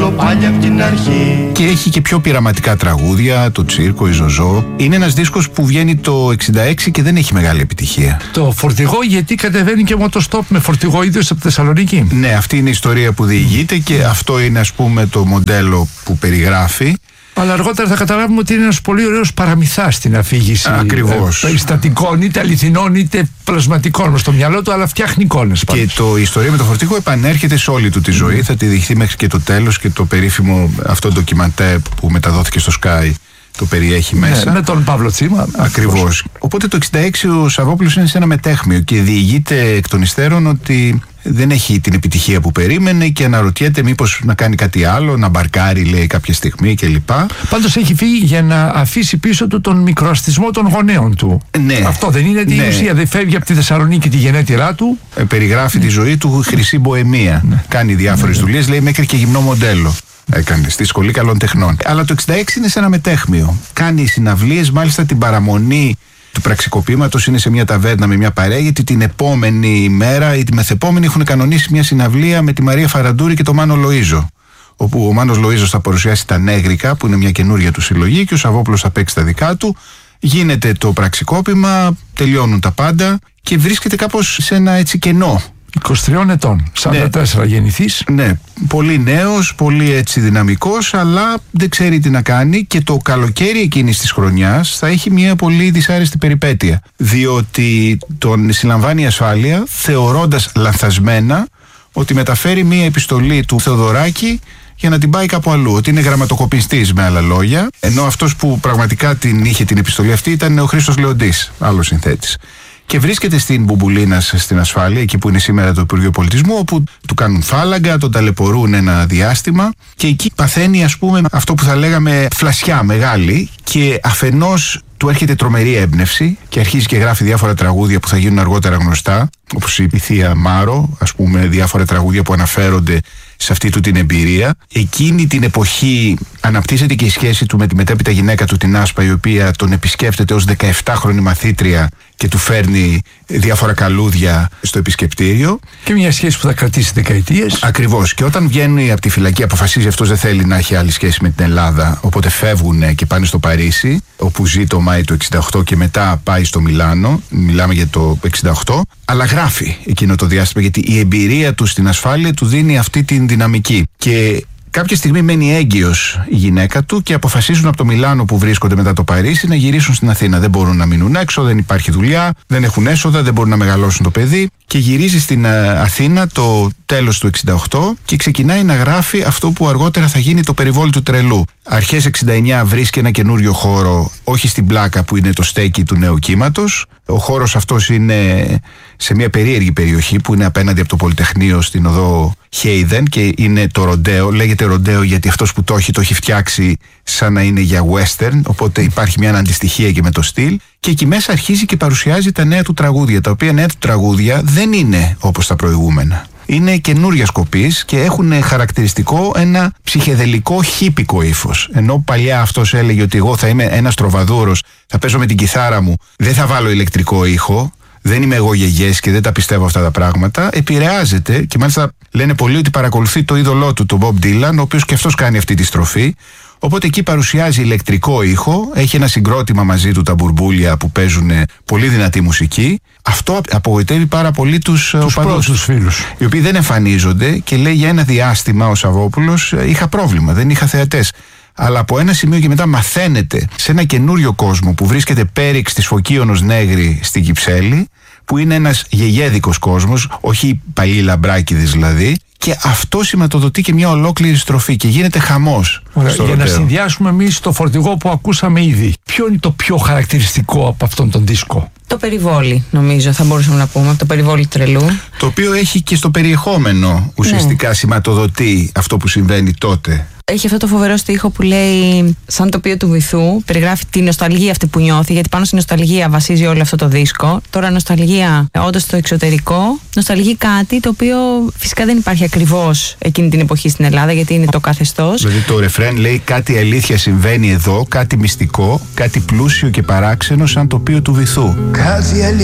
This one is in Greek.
θέλω πάλι απ' την αρχή. Και έχει και πιο πειραματικά τραγούδια, το Τσίρκο, η Ζωζό. Είναι ένας δίσκος που βγαίνει το 66 και δεν έχει μεγάλη επιτυχία. Το φορτηγό, γιατί κατεβαίνει και μοτοστόπ με φορτηγό ίδιος από τη Θεσσαλονίκη. Ναι, αυτή είναι η ιστορία που διηγείται και αυτό είναι, ας πούμε, το μοντέλο που περιγράφει. Αλλά αργότερα θα καταλάβουμε ότι είναι ένας πολύ ωραίος παραμυθάς στην αφήγηση. Ακριβώς. Περιστατικών, είτε αληθινών είτε πλασματικών μες στο μυαλό του, αλλά φτιάχνει εικόνες. Και η ιστορία με το φορτηγό επανέρχεται σε όλη του τη ζωή. Θα τη δειχθεί μέχρι και το τέλος και το περίφημο αυτό ντοκιμαντέρ που μεταδόθηκε στο Sky το περιέχει μέσα. Ναι, με τον Παύλο Τσίμα. Ακριβώς. Οπότε το 66 ο Σαββόπουλος είναι σε ένα μετέχμιο και διηγείται εκ των υστέρων ότι δεν έχει την επιτυχία που περίμενε και αναρωτιέται μήπως να κάνει κάτι άλλο, να μπαρκάρει, λέει, κάποια στιγμή κλπ. Πάντως έχει φύγει για να αφήσει πίσω του τον μικροαστισμό των γονέων του. Ναι. Αυτό δεν είναι η ουσία? Δεν φεύγει από τη Θεσσαλονίκη τη γενέτειρά του. Περιγράφει τη ζωή του χρυσή μποεμία. Κάνει διάφορες δουλειές, λέει, μέχρι και γυμνό μοντέλο έκανε στη Σχολή Καλών Τεχνών. Αλλά το 66 είναι σε ένα μετέχμιο. Κάνει συναυλίες, μάλιστα την παραμονή του πραξικοπήματος είναι σε μια ταβέρνα με μια παρέα, γιατί την επόμενη μέρα ή τη μεθεπόμενη έχουν κανονίσει μια συναυλία με τη Μαρία Φαραντούρη και τον Μάνο Λοΐζο. Όπου ο Μάνος Λοΐζος θα παρουσιάσει τα Νέγρικα, που είναι μια καινούρια του συλλογή, και ο Σαββόπουλος θα παίξει τα δικά του. Γίνεται το πραξικόπημα, τελειώνουν τα πάντα και βρίσκεται κάπως σε ένα έτσι κενό. 23 ετών, 44 γεννηθείς. Ναι, πολύ νέος, πολύ έτσι δυναμικός, αλλά δεν ξέρει τι να κάνει, και το καλοκαίρι εκείνης της χρονιάς θα έχει μια πολύ δυσάρεστη περιπέτεια. Διότι τον συλλαμβάνει η ασφάλεια, θεωρώντας λανθασμένα ότι μεταφέρει μια επιστολή του Θεοδωράκη για να την πάει κάπου αλλού, ότι είναι γραμματοκοπιστής, με άλλα λόγια, ενώ αυτός που πραγματικά την είχε την επιστολή αυτή ήταν ο Χρήστος Λεοντής, άλλος συνθέτης. Και βρίσκεται στην Μπουμπουλίνα, στην ασφάλεια, εκεί που είναι σήμερα το Υπουργείο Πολιτισμού, όπου του κάνουν φάλαγγα, τον ταλαιπωρούν ένα διάστημα και εκεί παθαίνει, ας πούμε, αυτό που θα λέγαμε φλασιά μεγάλη, και αφενός του έρχεται τρομερή έμπνευση και αρχίζει και γράφει διάφορα τραγούδια που θα γίνουν αργότερα γνωστά, όπως η Θεία Μάρο, ας πούμε, διάφορα τραγούδια που αναφέρονται σε αυτή του την εμπειρία. Εκείνη την εποχή αναπτύσσεται και η σχέση του με τη μετέπειτα γυναίκα του, την Άσπα, η οποία τον επισκέπτεται ως 17χρονη μαθήτρια και του φέρνει διάφορα καλούδια στο επισκεπτήριο. Και μια σχέση που θα κρατήσει δεκαετίες. Ακριβώς. Και όταν βγαίνει από τη φυλακή, αποφασίζει αυτός δεν θέλει να έχει άλλη σχέση με την Ελλάδα. Οπότε φεύγουν και πάνε στο Παρίσι, όπου ζει το Μάη του 68, και μετά πάει στο Μιλάνο. Μιλάμε για το 68. Αλλά γράφει εκείνο το διάστημα, γιατί η εμπειρία του στην ασφάλεια του δίνει αυτή την δυναμική. Και κάποια στιγμή μένει έγκυος η γυναίκα του και αποφασίζουν από το Μιλάνο, που βρίσκονται μετά το Παρίσι, να γυρίσουν στην Αθήνα. Δεν μπορούν να μείνουν έξω, δεν υπάρχει δουλειά, δεν έχουν έσοδα, δεν μπορούν να μεγαλώσουν το παιδί. Και γυρίζει στην Αθήνα το τέλος του 68 και ξεκινάει να γράφει αυτό που αργότερα θα γίνει το Περιβόλι του Τρελού. Αρχές 69 βρίσκει ένα καινούριο χώρο, όχι στην Πλάκα που είναι το στέκι του νέου κύματος. Ο χώρος αυτός είναι σε μια περίεργη περιοχή που είναι απέναντι από το Πολυτεχνείο στην οδό Χέιδεν, και είναι το Ροντέο. Λέγεται Ροντέο γιατί αυτός που το έχει φτιάξει σαν να είναι για western, οπότε υπάρχει μια αντιστοιχία και με το στυλ. Και εκεί μέσα αρχίζει και παρουσιάζει τα νέα του τραγούδια, τα οποία νέα του τραγούδια δεν είναι όπως τα προηγούμενα. Είναι καινούρια σκοπής και έχουν χαρακτηριστικό ένα ψυχεδελικό χίπικο ύφος. Ενώ παλιά αυτός έλεγε ότι εγώ θα είμαι ένας τροβαδούρος, θα παίζω με την κιθάρα μου, δεν θα βάλω ηλεκτρικό ήχο, δεν είμαι εγώ γεγιές και δεν τα πιστεύω αυτά τα πράγματα. Επηρεάζεται, και μάλιστα λένε πολλοί ότι παρακολουθεί το είδωλό του, τον Bob Dylan, ο οποίος και αυτός κάνει αυτή τη στροφή. Οπότε εκεί παρουσιάζει ηλεκτρικό ήχο, έχει ένα συγκρότημα μαζί του, τα μπουρμπούλια, που παίζουν πολύ δυνατή μουσική. Αυτό απογοητεύει πάρα πολύ τους οπαδούς, τους φίλους, οι οποίοι δεν εμφανίζονται, και λέει για ένα διάστημα ο Σαββόπουλος είχα πρόβλημα, δεν είχα θεατές. Αλλά από ένα σημείο και μετά μαθαίνεται σε ένα καινούριο κόσμο που βρίσκεται πέριξ της Φωκίωνος Νέγρη στην Κυψέλη, που είναι ένας γεγέδικος κόσμος, όχι παλιοί λαμπράκηδες δηλαδή, και αυτό σηματοδοτεί και μια ολόκληρη στροφή και γίνεται χαμός. Για να συνδυάσουμε εμείς το φορτηγό που ακούσαμε ήδη, ποιο είναι το πιο χαρακτηριστικό από αυτόν τον δίσκο? Το περιβόλι, νομίζω θα μπορούσαμε να πούμε, το περιβόλι τρελού. Το οποίο έχει και στο περιεχόμενο ουσιαστικά σηματοδοτεί αυτό που συμβαίνει τότε. Έχει αυτό το φοβερό στίχο που λέει σαν τοπίο του βυθού, περιγράφει τη νοσταλγία αυτή που νιώθει, γιατί πάνω στη νοσταλγία βασίζει όλο αυτό το δίσκο. Τώρα νοσταλγία όντως στο εξωτερικό, νοσταλγεί κάτι το οποίο φυσικά δεν υπάρχει ακριβώς εκείνη την εποχή στην Ελλάδα, γιατί είναι το καθεστώς. Δηλαδή το ρεφρέν λέει κάτι αλήθεια συμβαίνει εδώ, κάτι μυστικό, κάτι πλούσιο και παράξενο σαν τοπίο του βυθού. Κάτι